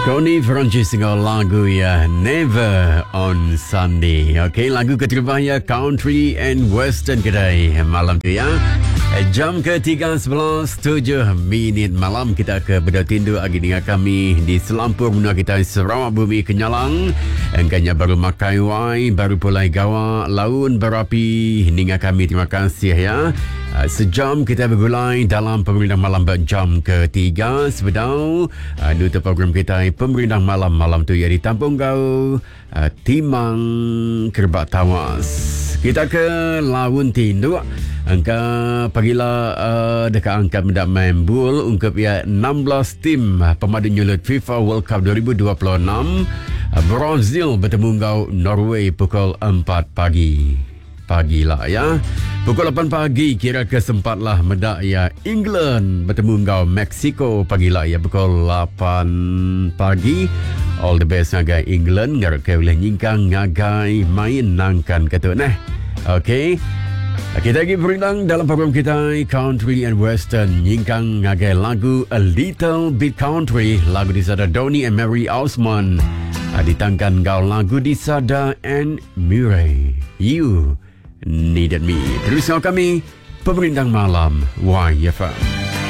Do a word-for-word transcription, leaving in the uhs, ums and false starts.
Tony Francis dengan lagu ya Never on Sunday. Okey, lagu keterbaik country and western kedai malam tu ya. Jam ke tiga sebelas tujuh minit malam kita ke Beda Tindu lagi dengan kami di Selampur Menua kita Sarawak Bumi Kenyalang. Engkanya baru makai wai, baru pulai gawa laun berapi dengan kami. Terima kasih ya. Sejam kita bergulai dalam Pemerintah Malam jam ketiga sebedau uh, nutup program kita Pemerintah Malam malam tu ya di Tampung Gau uh, Timang Kerbak Tawas. Kita ke Laun Tindu. Angka pagilah uh, dekat angkat mendak main bul ungkap ya enam belas tim pemadu nyulut FIFA World Cup dua ribu dua puluh enam. uh, Brazil bertemu Gau Norway pukul empat pagi. Pagilah ya. Pukul lapan pagi kira kesempatlah medak ya England bertemu Gau Mexico pagilah ya pukul lapan pagi. All the best ngagai England ngarak ke boleh nyingkang ngagai main nangkan kata nah. Okey. Kita lagi berindang dalam program kita Country and Western. Nyingkang ngagai lagu A Little Bit Country, lagu di sada Donny and Mary Osmond. Ditangkan Gau lagu di sada and Murray You Needed Me. Terus kami Pemerintah Malam Y F M.